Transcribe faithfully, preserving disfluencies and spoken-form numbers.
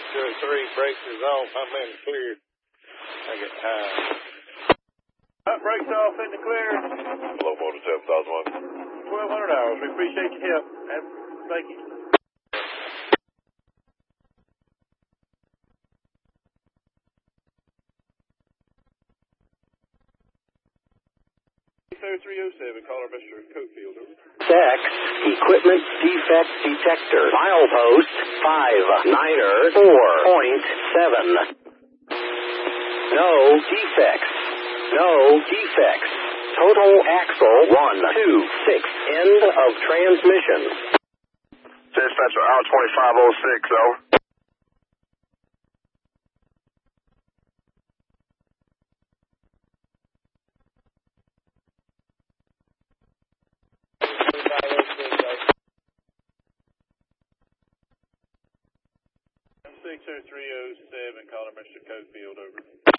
two or three, brakes is off. I'm in the clear. I get high. Hot brakes off in the clear. Low motor seven thousand one. twelve hundred hours. We appreciate your help. Thank you. three oh seven, caller Mister Cofield. X, equipment defect detector, milepost five niner four point seven. No defects. No defects. Total axle one two six. End of transmission. Dispatcher R twenty-five oh six, over. six oh three oh seven, caller Mister Cofield, over.